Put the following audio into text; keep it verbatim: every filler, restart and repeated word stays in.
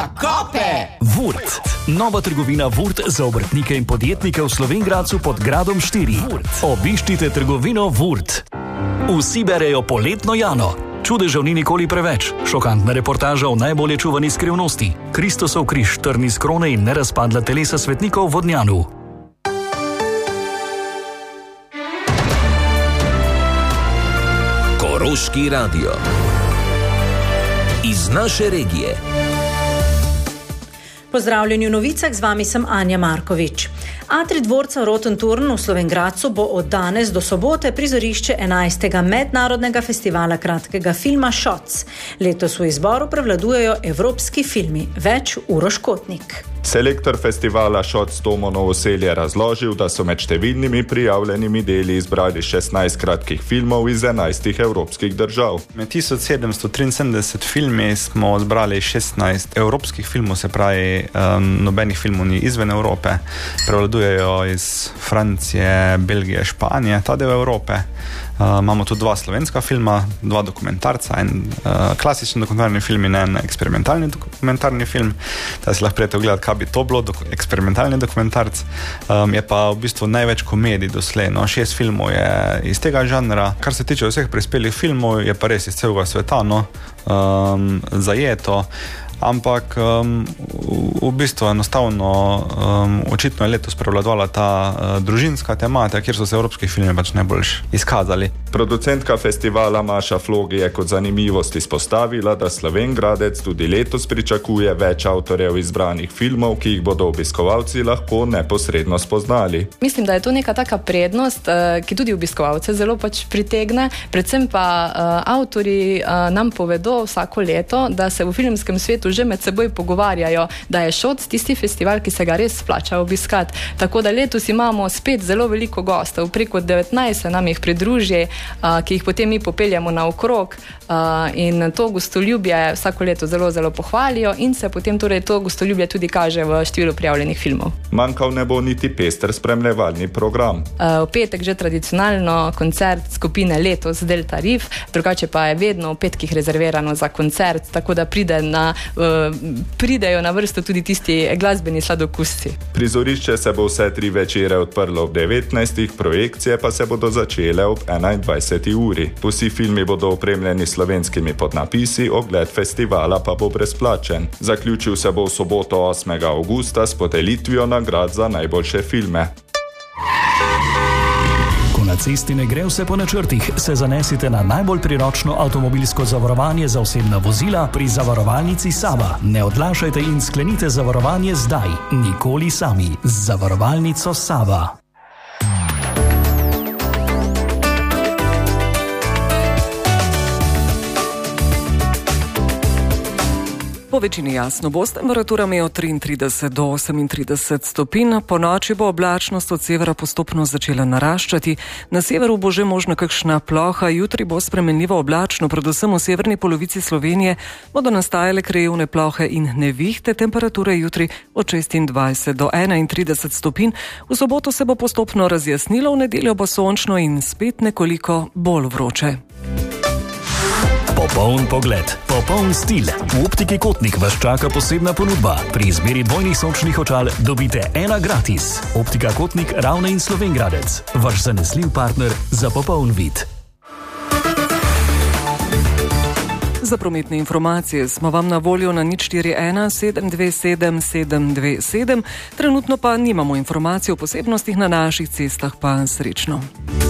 Kope! Vurt. Nova trgovina Vurt za obrtnike in podjetnike v Slovenj Gradcu pod Gradom štiri. Obiščite trgovino Vurt. Vsi berejo poletno Jano. Čudežev ni nikoli preveč. Šokantna reportaža o najbolje čuvani skrivnosti. Kristosov križ, trn iz krone in nerazpadla telesa svetnikov v Vodnjanu. Koroški radio. Iz naše regije. Pozdravljeni v novicah, z vami sem Anja Markovič. Atrij dvorca Rotenturn v Slovenj Gradcu bo od danes do sobote prizorišče enajstega mednarodnega festivala kratkega filma Shots. Letos v izboru prevladujejo evropski filmi. Več Uroš Kotnik. Selektor festivala Shots Tomo Novosel je razložil, da so med številnimi prijavljenimi deli izbrali šestnajst kratkih filmov iz enajstih evropskih držav. Med tisoč sedemsto triinsedemdeset filmi smo zbrali šestnajst evropskih filmov, se pravi um, nobenih filmov ni izven Evrope. Prevladujejo iz Francije, Belgije, Španije, ta del Evrope. Uh, imamo tudi dva slovenska filma, dva dokumentarca, en uh, klasični dokumentarni film in en eksperimentalni dokumentarni film. Da si lahko prijete ogledati, kaj bi to bilo, dok- eksperimentalni dokumentarc. Um, je pa v bistvu največ komedij doslej. No, šest filmov je iz tega žanra. Kar se tiče vseh prispelih filmov, je pa res iz celega sveta, no, um, zajeto. Ampak um, v, v bistvu enostavno um, očitno je letos prevladovala ta uh, družinska tematika, kjer so se evropski filmi pač najbolj izkazali. Producentka festivala Maša Flogi je kot zanimivost izpostavila, da Slovenj Gradec tudi letos pričakuje več avtorjev izbranih filmov, ki jih bodo obiskovalci lahko neposredno spoznali. Mislim, da je to neka taka prednost, ki tudi obiskovalce zelo pač pritegne. Predvsem pa avtorji nam povedo vsako leto, da se v filmskem svetu že med seboj pogovarjajo, da je Shots tisti festival, ki se ga res splača obiskati. Tako da letos imamo spet zelo veliko gostov, preko devetnajst se nam jih pridruži, ki jih potem mi popeljamo naokrog, in to gostoljubje vsako leto zelo, zelo pohvalijo in se potem torej to gostoljubje tudi kaže v številu prijavljenih filmov. Manjkal ne bo niti pester spremljevalni program. V petek že tradicionalno koncert skupine Letos Delta Riff, drugače pa je vedno v petkih rezervirano za koncert, tako da pride na pridejo na vrsto tudi tisti glasbeni sladokusci. Prizorišče se bo vse tri večere odprlo ob devetnajstih, projekcije pa se bodo začele ob enaindvajseti uri. Vsi filmi bodo opremljeni slovenskimi podnapisi, ogled festivala pa bo brezplačen. Zaključil se bo v soboto osmega avgusta s podelitvijo nagrad za najboljše filme. Na cesti ne gre vse po načrtih, se zanesite na najbolj priročno avtomobilsko zavarovanje za osebna vozila pri zavarovalnici Sava. Ne odlašajte in sklenite zavarovanje zdaj. Nikoli sami. Z zavarovalnico Sava. Po večini jasno bo s temperaturami od triintrideset do osemintrideset stopinj. Po noči bo oblačnost od severa postopno začela naraščati. Na severu bo že možna kakšna ploha, jutri bo spremenljivo oblačno, predvsem v severni polovici Slovenije bodo nastajale krajevne plohe in nevihte, temperature jutri od šestindvajset do enaintrideset stopinj. V soboto se bo postopno razjasnilo, v nedeljo bo sončno in spet nekoliko bolj vroče. Popoln pogled, popoln stil. V Optiki Kotnik vas čaka posebna ponudba. Pri izbiri dvojnih sončnih očal dobite ena gratis. Optika Kotnik, Ravne in Slovenj Gradec. Vaš zanesljiv partner za popoln vid. Za prometne informacije smo vam na voljo na nič štiri ena sedem dve sedem sedem dve sedem. Trenutno pa nimamo informacij o posebnostih na naših cestah, pa srečno.